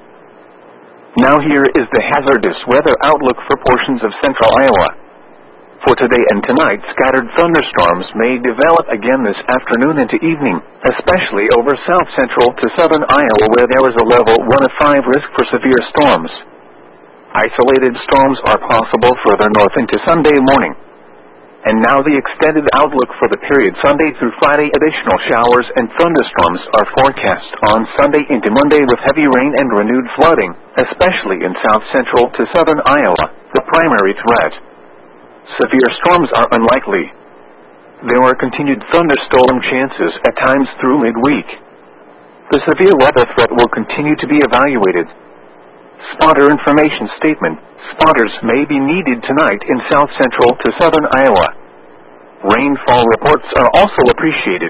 Now here is the hazardous weather outlook for portions of central Iowa. For today and tonight, scattered thunderstorms may develop again this afternoon into evening, especially over south central to southern Iowa where there is a level one of five risk for severe storms. Isolated storms are possible further north into Sunday morning. And now the extended outlook for the period Sunday through Friday. Additional showers and thunderstorms are forecast on Sunday into Monday with heavy rain and renewed flooding, especially in south central to southern Iowa, the primary threat. Severe storms are unlikely. There are continued thunderstorm chances at times through midweek. The severe weather threat will continue to be evaluated. Spotter information statement. Spotters may be needed tonight in south central to southern Iowa. Rainfall reports are also appreciated.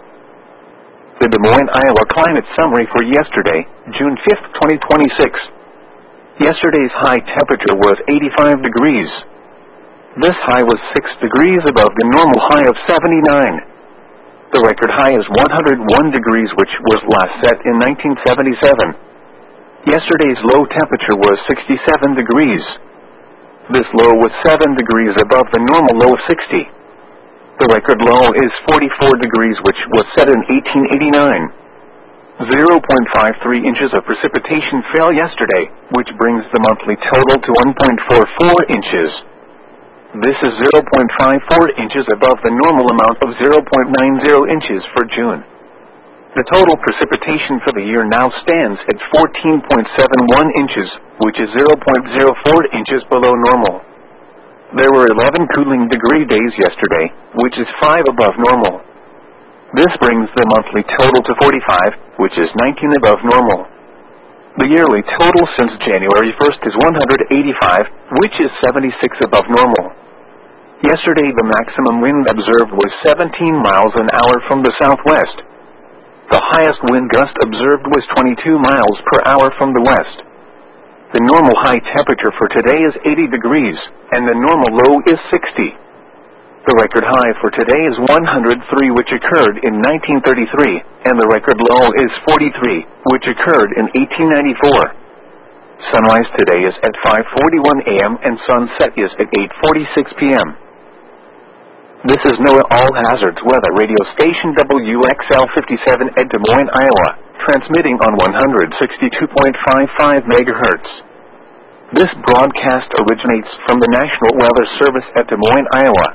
The Des Moines, Iowa climate summary for yesterday, June fifth, twenty twenty-six. Yesterday's high temperature was eighty-five degrees. This high was six degrees above the normal high of seventy-nine. The record high is one hundred one degrees, which was last set in nineteen seventy-seven. Yesterday's low temperature was sixty-seven degrees. This low was seven degrees above the normal low of sixty. The record low is forty-four degrees, which was set in eighteen eighty-nine. zero point five three inches of precipitation fell yesterday, which brings the monthly total to one point four four inches. This is zero point five four inches above the normal amount of zero point nine zero inches for June. The total precipitation for the year now stands at fourteen point seven one inches, which is zero point zero four inches below normal. There were eleven cooling degree days yesterday, which is five above normal. This brings the monthly total to forty-five, which is nineteen above normal. The yearly total since January first is one hundred eighty-five, which is seventy-six above normal. Yesterday the maximum wind observed was seventeen miles an hour from the southwest. The highest wind gust observed was twenty-two miles per hour from the west. The normal high temperature for today is eighty degrees, and the normal low is sixty. The record high for today is one hundred three, which occurred in nineteen thirty-three, and the record low is forty-three, which occurred in eighteen ninety-four. Sunrise today is at five forty-one a m and sunset is at eight forty-six p m This is NOAA All Hazards Weather Radio Station W X L fifty-seven at Des Moines, Iowa, transmitting on one hundred sixty-two point five five megahertz. This broadcast originates from the National Weather Service at Des Moines, Iowa.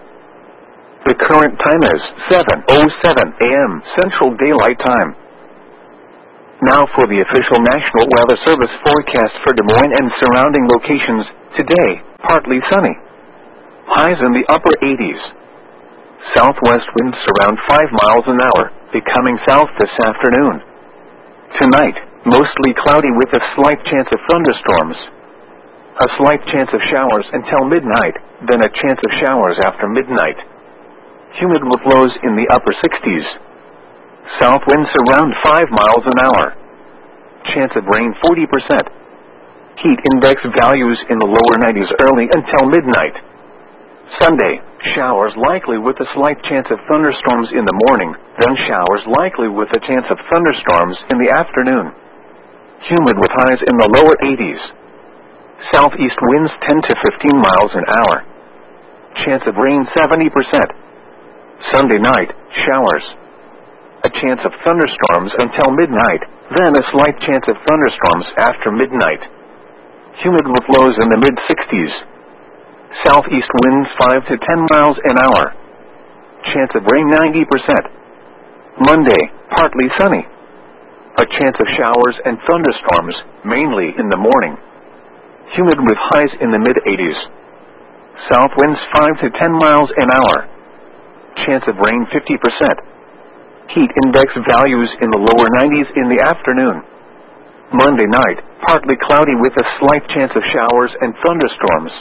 The current time is seven oh seven a m Central Daylight Time. Now for the official National Weather Service forecast for Des Moines and surrounding locations. Today, partly sunny. Highs in the upper eighties. Southwest winds around five miles an hour, becoming south this afternoon. Tonight, mostly cloudy with a slight chance of thunderstorms. A slight chance of showers until midnight, then a chance of showers after midnight. Humid with lows in the upper sixties. South winds around five miles an hour. Chance of rain forty percent. Heat index values in the lower nineties early until midnight. Sunday, showers likely with a slight chance of thunderstorms in the morning, then showers likely with a chance of thunderstorms in the afternoon. Humid with highs in the lower eighties. Southeast winds ten to fifteen miles an hour. Chance of rain seventy percent. Sunday night, showers. A chance of thunderstorms until midnight, then a slight chance of thunderstorms after midnight. Humid with lows in the mid-sixties. Southeast winds five to ten miles an hour. Chance of rain ninety percent. Monday, partly sunny. A chance of showers and thunderstorms, mainly in the morning. Humid with highs in the mid-eighties. South winds five to ten miles an hour. Chance of rain fifty percent. Heat index values in the lower nineties in the afternoon. Monday night, partly cloudy with a slight chance of showers and thunderstorms.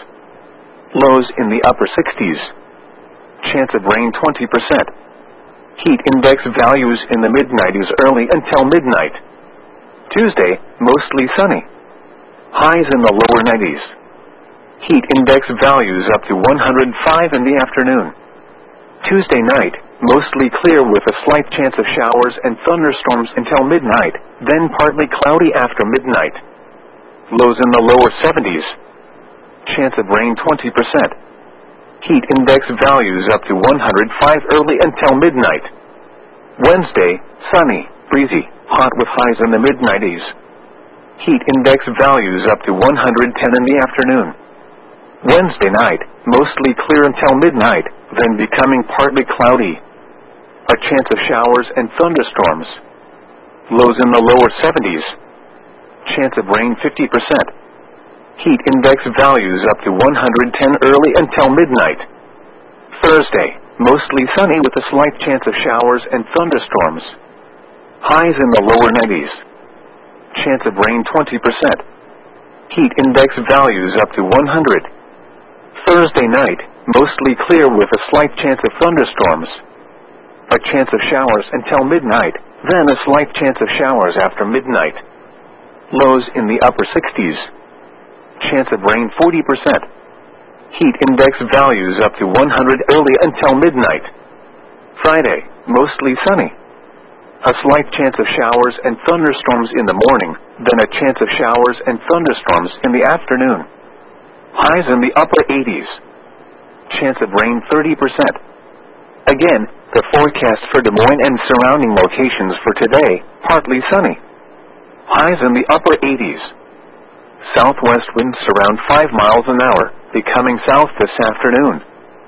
Lows in the upper sixties. Chance of rain twenty percent. Heat index values in the mid-nineties early until midnight. Tuesday, mostly sunny. Highs in the lower nineties. Heat index values up to one hundred five in the afternoon. Tuesday night, mostly clear with a slight chance of showers and thunderstorms until midnight, then partly cloudy after midnight. Lows in the lower seventies. Chance of rain twenty percent. Heat index values up to one hundred five early until midnight. Wednesday, sunny, breezy, hot with highs in the mid-nineties. Heat index values up to one hundred ten in the afternoon. Wednesday night, mostly clear until midnight, then becoming partly cloudy. A chance of showers and thunderstorms. Lows in the lower seventies. Chance of rain fifty percent. Heat index values up to one hundred ten early until midnight. Thursday, mostly sunny with a slight chance of showers and thunderstorms. Highs in the lower nineties. Chance of rain twenty percent. Heat index values up to one hundred. Thursday night, mostly clear with a slight chance of thunderstorms. A chance of showers until midnight, then a slight chance of showers after midnight. Lows in the upper sixties. Chance of rain forty percent. Heat index values up to one hundred early until midnight. Friday, mostly sunny. A slight chance of showers and thunderstorms in the morning, then a chance of showers and thunderstorms in the afternoon. Highs in the upper eighties. Chance of rain thirty percent. Again, the forecast for Des Moines and surrounding locations for today, partly sunny. Highs in the upper eighties. Southwest winds around five miles an hour, becoming south this afternoon.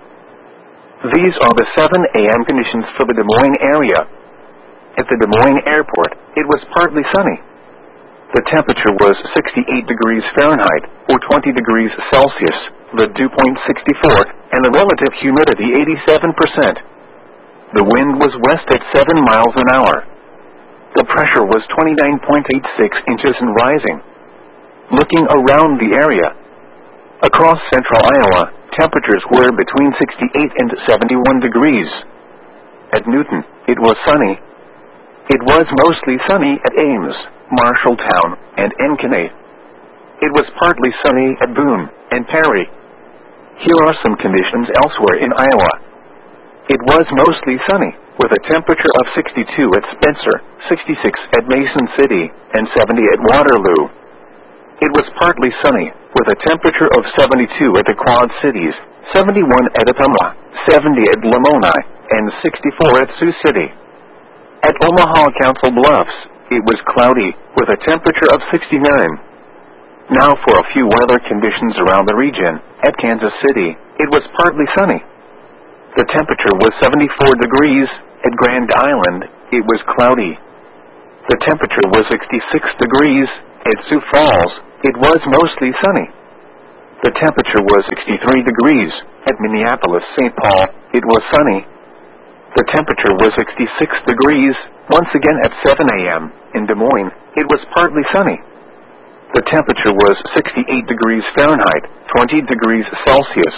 These are the seven A M conditions for the Des Moines area. At the Des Moines Airport, it was partly sunny. The temperature was sixty-eight degrees Fahrenheit, or twenty degrees Celsius, the dew point sixty-four, and the relative humidity eighty-seven percent. The wind was west at seven miles an hour. The pressure was twenty-nine point eight six inches and rising. Looking around the area, across central Iowa, temperatures were between sixty-eight and seventy-one degrees. At Newton, it was sunny. It was mostly sunny at Ames, Marshalltown, and Encanay. It was partly sunny at Boone and Perry. Here are some conditions elsewhere in Iowa. It was mostly sunny, with a temperature of sixty-two at Spencer, sixty-six at Mason City, and seventy at Waterloo. It was partly sunny, with a temperature of seventy-two at the Quad Cities, seventy-one at Ottumwa, seventy at Lamoni, and sixty-four at Sioux City. At Omaha Council Bluffs, it was cloudy, with a temperature of sixty-nine. Now for a few weather conditions around the region. At Kansas City, it was partly sunny. The temperature was seventy-four degrees. At Grand Island, it was cloudy. The temperature was sixty-six degrees. At Sioux Falls, it was mostly sunny. The temperature was sixty-three degrees. At Minneapolis-Saint Paul, it was sunny. The temperature was sixty-six degrees. Once again at seven a m in Des Moines, it was partly sunny. The temperature was sixty-eight degrees Fahrenheit, twenty degrees Celsius.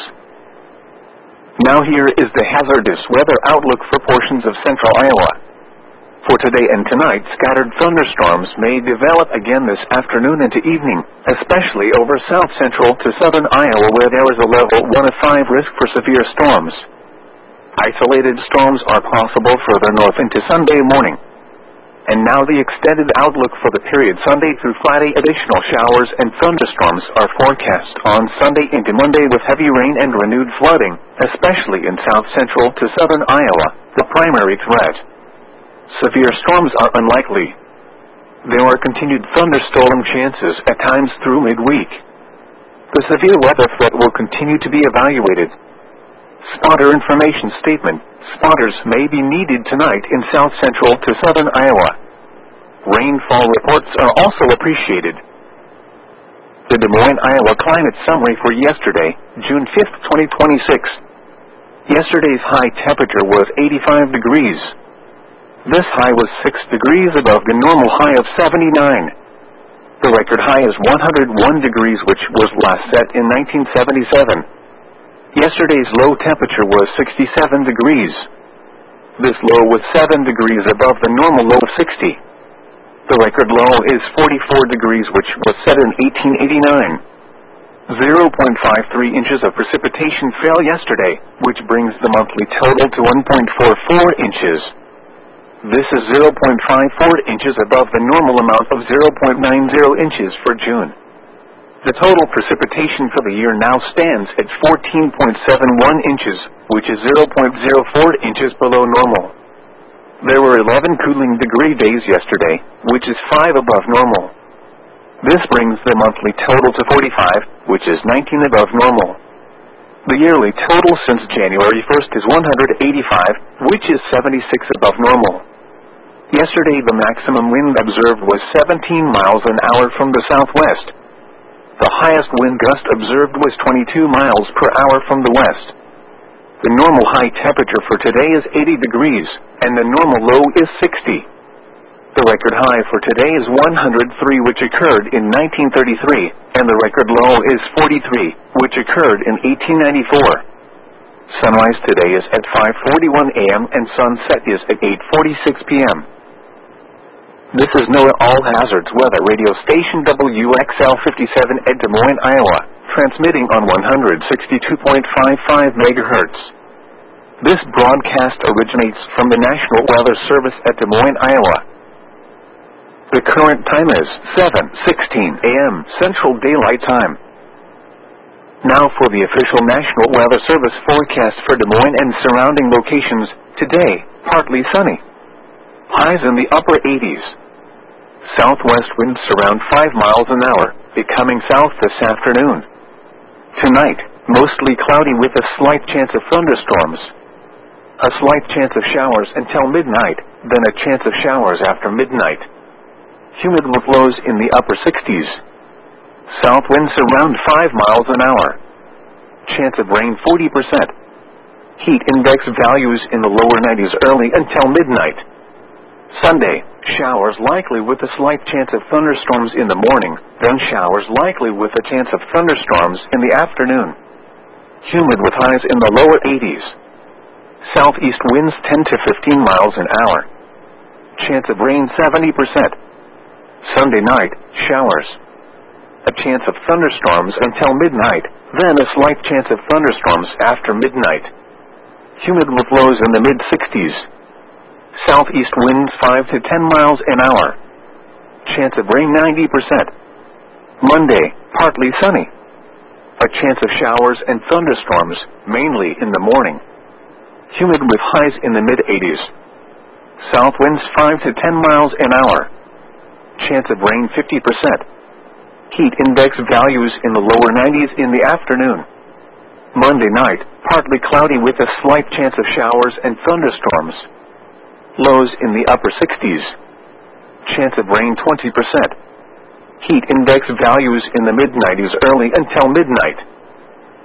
Now here is the hazardous weather outlook for portions of central Iowa. For today and tonight, scattered thunderstorms may develop again this afternoon into evening, especially over south central to southern Iowa where there is a level one of five risk for severe storms. Isolated storms are possible further north into Sunday morning. And now the extended outlook for the period Sunday through Friday. Additional showers and thunderstorms are forecast on Sunday into Monday with heavy rain and renewed flooding, especially in south central to southern Iowa, the primary threat. Severe storms are unlikely. There are continued thunderstorm chances at times through midweek. The severe weather threat will continue to be evaluated. Spotter information statement. Spotters may be needed tonight in south central to southern Iowa. Rainfall reports are also appreciated. The Des Moines, Iowa climate summary for yesterday, June fifth, twenty twenty-six. Yesterday's high temperature was eighty-five degrees. This high was six degrees above the normal high of seventy-nine. The record high is one hundred one degrees, which was last set in nineteen seventy-seven. Yesterday's low temperature was sixty-seven degrees. This low was seven degrees above the normal low of sixty. The record low is forty-four degrees, which was set in eighteen eighty-nine. zero point five three inches of precipitation fell yesterday, which brings the monthly total to one point four four inches. This is zero point five four inches above the normal amount of zero point nine zero inches for June. The total precipitation for the year now stands at fourteen point seven one inches, which is zero point zero four inches below normal. There were eleven cooling degree days yesterday, which is five above normal. This brings the monthly total to forty-five, which is nineteen above normal. The yearly total since January first is one hundred eighty-five, which is seventy-six above normal. Yesterday the maximum wind observed was seventeen miles an hour from the southwest. The highest wind gust observed was twenty-two miles per hour from the west. The normal high temperature for today is eighty degrees, and the normal low is sixty. The record high for today is one hundred three, which occurred in nineteen thirty-three, and the record low is forty-three, which occurred in eighteen ninety-four. Sunrise today is at five forty-one a m and sunset is at eight forty-six p m This is NOAA All Hazards Weather Radio Station W X L fifty-seven at Des Moines, Iowa, transmitting on one hundred sixty-two point five five megahertz. This broadcast originates from the National Weather Service at Des Moines, Iowa. The current time is seven sixteen a m Central Daylight Time. Now for the official National Weather Service forecast for Des Moines and surrounding locations. Today, partly sunny. Highs in the upper eighties. Southwest winds around five miles an hour, becoming south this afternoon. Tonight, mostly cloudy with a slight chance of thunderstorms. A slight chance of showers until midnight, then a chance of showers after midnight. Humid with lows in the upper sixties. South winds around five miles an hour. Chance of rain forty percent. Heat index values in the lower nineties early until midnight. Sunday, showers likely with a slight chance of thunderstorms in the morning, then showers likely with a chance of thunderstorms in the afternoon. Humid with highs in the lower eighties. Southeast winds ten to fifteen miles an hour. Chance of rain seventy percent. Sunday night, showers. A chance of thunderstorms until midnight, then a slight chance of thunderstorms after midnight. Humid with lows in the mid-sixties. Southeast winds five to ten miles an hour. Chance of rain ninety percent. Monday, partly sunny. A chance of showers and thunderstorms, mainly in the morning. Humid with highs in the mid-eighties. South winds five to ten miles an hour. Chance of rain fifty percent. Heat index values in the lower nineties in the afternoon. Monday night, partly cloudy with a slight chance of showers and thunderstorms. Lows in the upper sixties. chance of rain twenty percent. Heat index values in the mid nineties early until midnight.